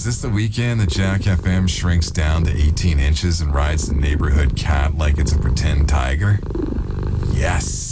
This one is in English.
Is this the weekend that Jack FM shrinks down to 18 inches and rides the neighborhood cat like it's a pretend tiger? Yes.